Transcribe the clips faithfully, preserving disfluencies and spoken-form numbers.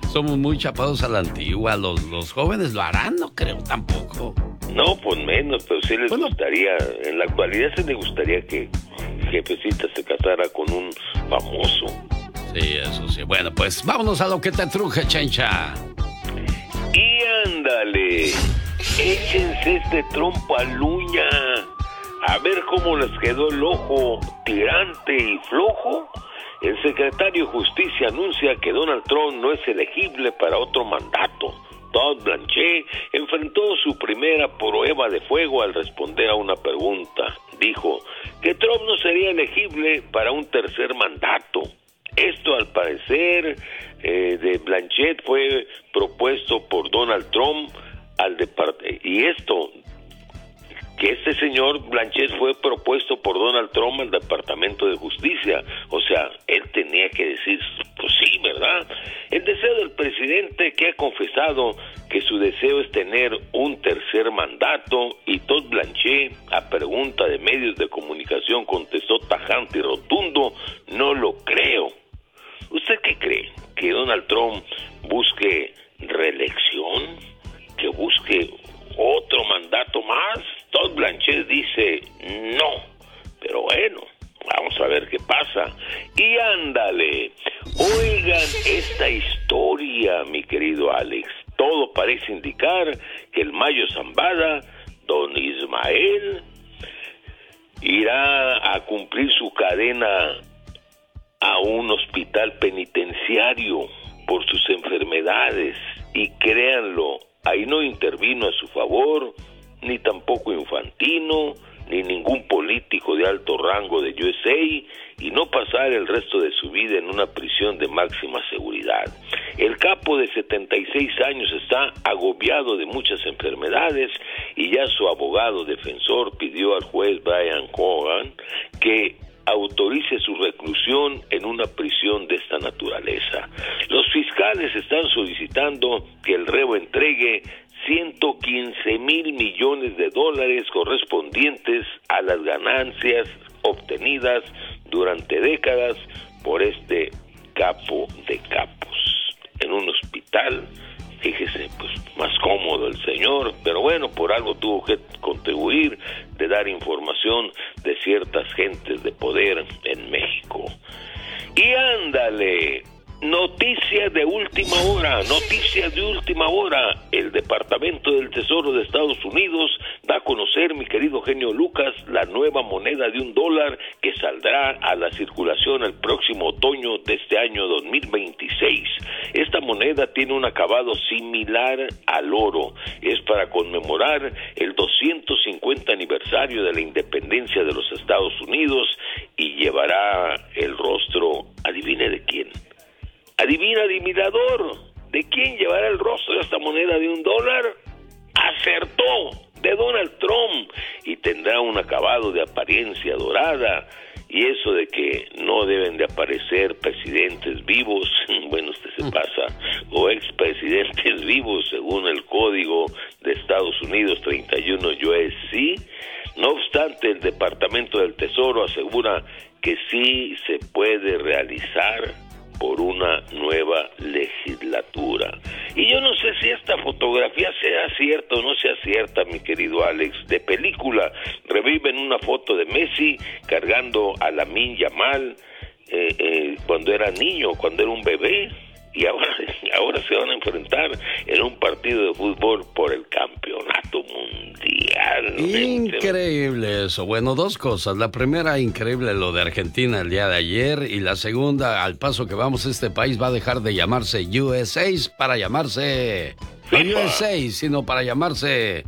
somos muy chapados a la antigua. Los, los jóvenes lo harán, no creo tampoco. No, pues menos, pero sí les bueno, gustaría, en la actualidad sí les gustaría que Jefecita se casara con un famoso. Sí, eso sí. Bueno, pues vámonos a lo que te truje, Chencha. Y ándale, échense este trompo a luña, a ver cómo les quedó el ojo tirante y flojo. El secretario de Justicia anuncia que Donald Trump no es elegible para otro mandato. Todd Blanchett enfrentó su primera prueba de fuego al responder a una pregunta. Dijo que Trump no sería elegible para un tercer mandato. Esto, al parecer, eh, de Blanchett fue propuesto por Donald Trump al departamento. Y esto, que este señor Blanchett fue propuesto por Donald Trump al Departamento de Justicia. O sea, él tenía que decir, pues sí, ¿verdad? El deseo del presidente, que ha confesado que su deseo es tener un tercer mandato, y Todd Blanchett, a pregunta de medios de comunicación, contestó tajante y rotundo: no lo creo. ¿Usted qué cree? ¿Que Donald Trump busque reelección? ¿Que busque otro mandato más? Todd Blanchett dice no, pero bueno, vamos a ver qué pasa. Y ándale, oigan esta historia, mi querido Alex. Todo parece indicar que el Mayo Zambada, don Ismael, irá a cumplir su cadena a un hospital penitenciario por sus enfermedades. Y créanlo, ahí no intervino a su favor ni tampoco Infantino, ni ningún político de alto rango de U S A, y no pasar el resto de su vida en una prisión de máxima seguridad. El capo de setenta y seis años está agobiado de muchas enfermedades, y ya su abogado defensor pidió al juez Brian Cogan que autorice su reclusión en una prisión de esta naturaleza. Los fiscales están solicitando que el reo entregue ciento quince mil millones de dólares correspondientes a las ganancias obtenidas durante décadas por este capo de capos. En un hospital, fíjese, pues más cómodo el señor, pero bueno, por algo tuvo que contribuir de dar información de ciertas gentes de poder en México. Y ándale, noticias de última hora, noticias de última hora. El Departamento del Tesoro de Estados Unidos da a conocer, mi querido genio Lucas, la nueva moneda de un dólar que saldrá a la circulación el próximo otoño de este año dos mil veintiséis. Esta moneda tiene un acabado similar al oro. Es para conmemorar el doscientos cincuenta aniversario de la independencia de los Estados Unidos, y llevará el rostro, adivine de quién. Adivina, adivinador, ¿de quién llevará el rostro de esta moneda de un dólar? Acertó, de Donald Trump, y tendrá un acabado de apariencia dorada. Y eso de que no deben de aparecer presidentes vivos, bueno, usted se pasa, o expresidentes vivos según el Código de Estados Unidos treinta y uno U S C. No obstante, el Departamento del Tesoro asegura que sí se puede realizar por una nueva legislatura. Y yo no sé si esta fotografía sea cierta o no sea cierta, mi querido Alex. De película, reviven una foto de Messi cargando a Lamine Yamal eh, eh, cuando era niño, cuando era un bebé, y ahora, ahora se van a enfrentar en un partido de fútbol por el campeonato mundial. Increíble eso. Bueno, dos cosas. La primera, increíble lo de Argentina el día de ayer, y la segunda, al paso que vamos, este país va a dejar de llamarse U S A para llamarse no U S A, sino para llamarse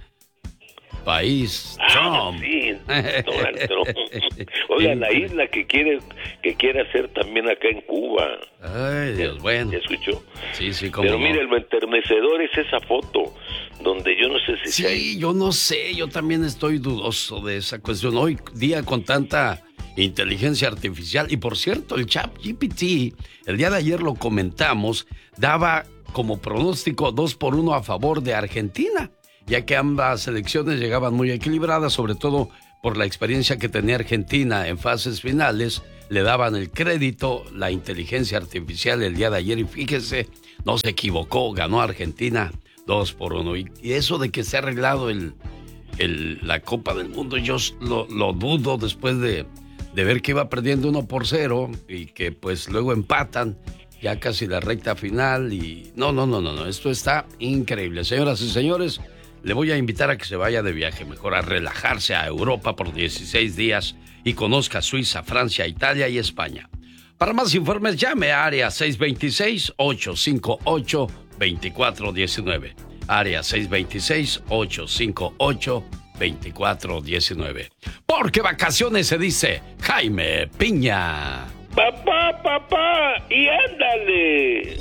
País Trump. Ah, sí, Donald Trump. Oiga, la isla que quiere que quiere hacer también acá en Cuba. Ay, Dios, ¿Ya, bueno. ¿Ya escuchó? Sí, sí, como Pero no. mire, lo enternecedor es esa foto, donde yo no sé si... Sí, hay... yo no sé, yo también estoy dudoso de esa cuestión. Hoy día con tanta inteligencia artificial, y por cierto, el Chat G P T, el día de ayer lo comentamos, daba como pronóstico dos por uno a favor de Argentina, ya que ambas selecciones llegaban muy equilibradas, sobre todo por la experiencia que tenía Argentina en fases finales. Le daban el crédito, la inteligencia artificial el día de ayer, y fíjese, no se equivocó, ganó Argentina dos por uno. Y, y eso de que se ha arreglado el, el, la Copa del Mundo, yo lo, lo dudo después de, de ver que iba perdiendo uno por cero y que pues luego empatan ya casi la recta final. Y no, no, no, no, no, esto está increíble. Señoras y señores, le voy a invitar a que se vaya de viaje, mejor a relajarse a Europa por dieciséis días y conozca Suiza, Francia, Italia y España. Para más informes, llame a área seis dos seis, ocho cinco ocho, dos cuatro uno nueve. Área seis dos seis, ocho cinco ocho, dos cuatro uno nueve. Porque vacaciones se dice Jaime Piña. Papá, papá, y ándale.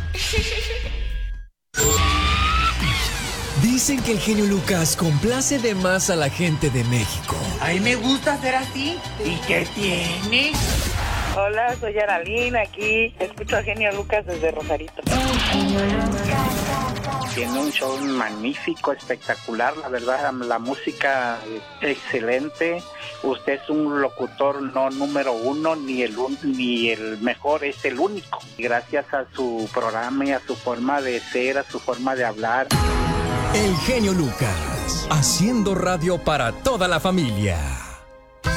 Dicen que el genio Lucas complace de más a la gente de México. A mí me gusta ser así. ¿Y qué tiene? Hola, soy Aralina, aquí escucho a Genio Lucas desde Rosarito. Tiene un show magnífico, espectacular, la verdad, la música es excelente. Usted es un locutor no número uno, ni el, ni el mejor, es el único. Gracias a su programa y a su forma de ser, a su forma de hablar. El genio Lucas, haciendo radio para toda la familia.